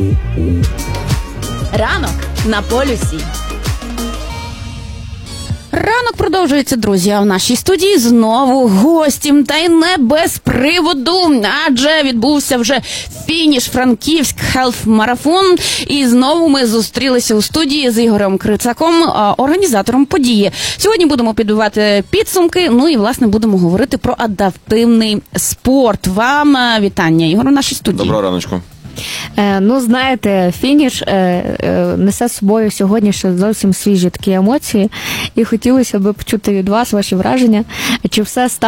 Ранок на полюсі. Ранок продовжується, друзі, а в нашій студії знову гості, та й не без приводу, адже відбувся вже фініш Франківськ Хелф-марафон, і знову ми зустрілися у студії з Ігорем Крицаком, організатором події. Сьогодні будемо підбивати підсумки, ну і, власне, будемо говорити про адаптивний спорт. Вам вітання, Ігор, у нашій студії. Доброго раночку. Ну, знаєте, фініш несе з собою сьогодні ще зовсім свіжі такі емоції, і хотілося б почути від вас ваші враження, чи все стало